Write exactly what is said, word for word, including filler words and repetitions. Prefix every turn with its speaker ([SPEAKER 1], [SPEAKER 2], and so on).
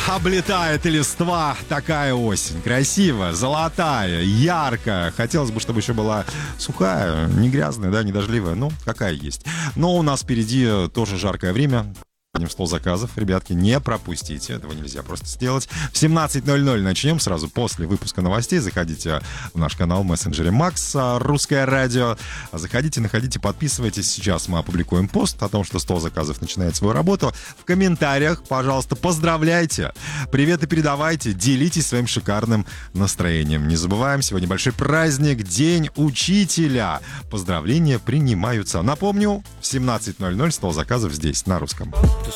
[SPEAKER 1] облетает листва. Такая осень. Красивая, золотая, яркая. Хотелось бы, чтобы еще была сухая, не грязная, да, не дождливая. Ну, какая есть. Но у нас впереди тоже жаркое время. Стол заказов, ребятки, не пропустите, этого нельзя просто сделать. В семнадцать ноль ноль начнем сразу после выпуска новостей. Заходите в наш канал в мессенджере Макс, Русское радио. Заходите, находите, подписывайтесь. Сейчас мы опубликуем пост о том, что стол заказов начинает свою работу. В комментариях, пожалуйста, поздравляйте, приветы передавайте, делитесь своим шикарным настроением. Не забываем, сегодня большой праздник, День учителя. Поздравления принимаются. Напомню, в семнадцать ноль ноль стол заказов здесь, на Русском.